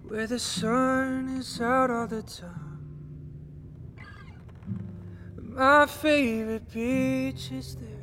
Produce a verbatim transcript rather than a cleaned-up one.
where the sun is out all the time. My favorite beach is there,